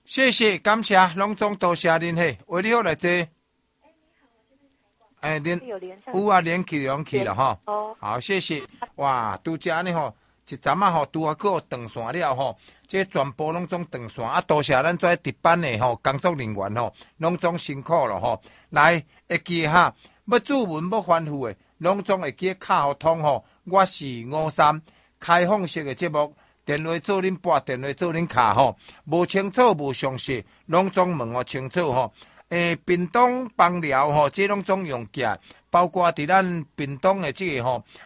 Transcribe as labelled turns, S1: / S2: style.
S1: 谢谢，感谢，拢总多谢您嘿，为你好来坐。连有啊，连去了哈。好，谢谢。哇，拄只呢吼，一阵啊吼，拄啊个断线了吼，这全部拢总断线啊！多谢咱这值班的吼工作人员吼，拢总辛苦了吼。来，会记哈，要注文要吩咐的，拢总会记卡互通吼。我是53开放式的节目。电话做恁拨，电话做恁卡吼，无清楚无详细，拢总问我清楚吼。屏东帮寮吼，这拢总用起来，包括伫咱屏东的这个吼